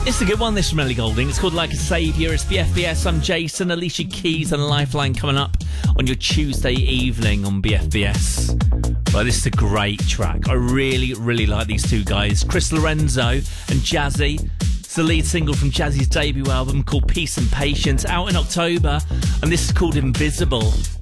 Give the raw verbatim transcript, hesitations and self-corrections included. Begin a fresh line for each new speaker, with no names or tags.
It's a good one, this from Ellie Goulding. It's called Like a Saviour. It's B F B S. I'm Jason. Alicia Keys and Lifeline coming up on your Tuesday evening on B F B S. Well, this is a great track. I really, really like these two guys, Chris Lorenzo and Jazzy. It's the lead single from Jazzy's debut album called Peace and Patience, out in October, and this is called Invisible.